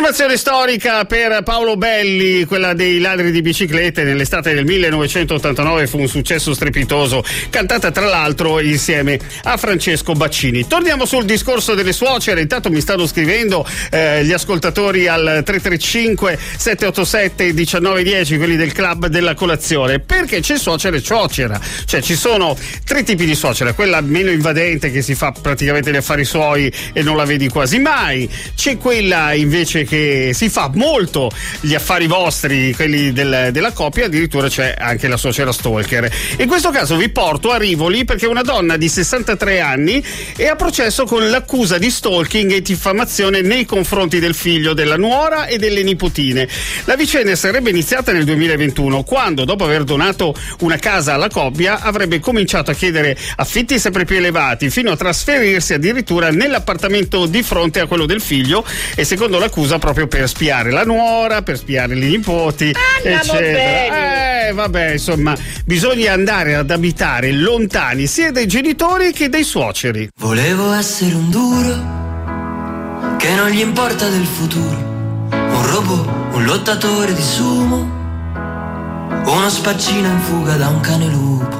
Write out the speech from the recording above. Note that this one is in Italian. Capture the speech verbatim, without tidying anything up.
Informazione storica per Paolo Belli, quella dei ladri di biciclette. Nell'estate del millenovecentottantanove fu un successo strepitoso, cantata tra l'altro insieme a Francesco Baccini. Torniamo sul discorso delle suocere. Intanto mi stanno scrivendo eh, gli ascoltatori al tre tre cinque sette otto sette uno nove uno zero, quelli del club della colazione, perché c'è suocera e suocera. Cioè ci sono tre tipi di suocera: quella meno invadente che si fa praticamente gli affari suoi e non la vedi quasi mai, c'è quella invece che si fa molto gli affari vostri, quelli del, della coppia, addirittura c'è anche la suocera stalker. In questo caso vi porto a Rivoli perché una donna di sessantatré anni è a processo con l'accusa di stalking e diffamazione nei confronti del figlio, della nuora e delle nipotine. La vicenda sarebbe iniziata nel duemilaventuno, quando dopo aver donato una casa alla coppia avrebbe cominciato a chiedere affitti sempre più elevati, fino a trasferirsi addirittura nell'appartamento di fronte a quello del figlio, e secondo l'accusa proprio per spiare la nuora, per spiare i nipoti, Andiamo eccetera. bene. Eh vabbè, insomma, bisogna andare ad abitare lontani sia dai genitori che dai suoceri. Volevo essere un duro che non gli importa del futuro, un robot, un lottatore di sumo, uno spaccino in fuga da un cane lupo.